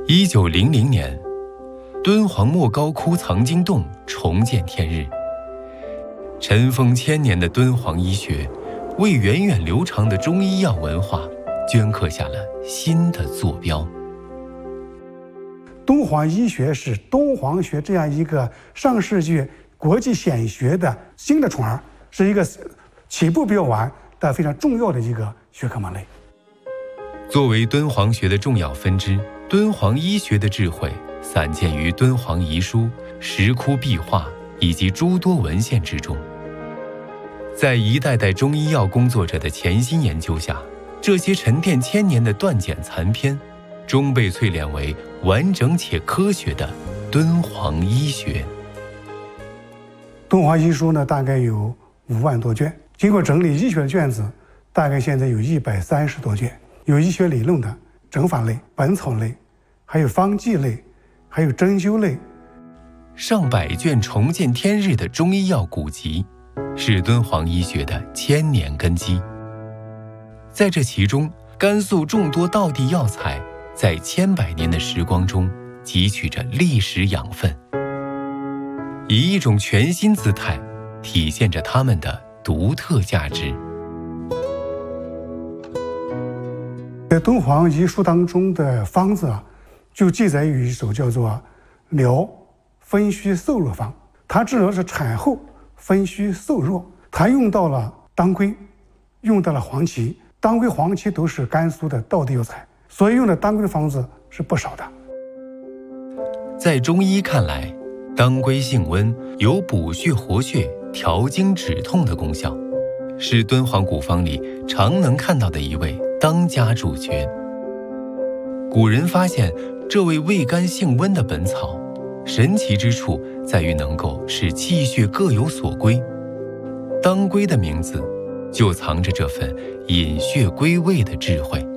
1900年，敦煌莫高窟藏经洞重见天日。尘封千年的敦煌医学，为源远流长的中医药文化镌刻下了新的坐标。 敦煌医学是敦煌学这样一个上世纪国际显学的新的宠儿，是一个起步比较晚但非常重要的一个学科门类。 作为敦煌学的重要分支，敦煌医学的智慧散见于敦煌遗书、石窟壁画以及诸多文献之中。在一代代中医药工作者的潜心研究下，这些沉淀千年的断简残篇，终被淬炼为完整且科学的敦煌医学。 敦煌医书呢，大概有5万多卷，经过整理，医学的卷子大概现在有130多卷，有医学理论的、诊法类、本草类，还有方剂类，还有针灸类。 上百卷重见天日的中医药古籍，是敦煌医学的千年根基。在这其中，甘肃众多道地药材在千百年的时光中汲取着历史养分，以一种全新姿态体现着它们的独特价值。 在敦煌医书当中的方子就记载于一首叫做疗分虚瘦弱方，它治疗的是产后分虚瘦弱，它用到了当归，用到了黄芪，当归黄芪都是甘肃的道地药材，所以用的当归的方子是不少的。 在中医看来，当归性温，有补血活血、调经止痛的功效，是敦煌古方里常能看到的一味当家主角。古人发现这味味甘性温的本草，神奇之处在于能够使气血各有所归。当归的名字就藏着这份引血归位的智慧。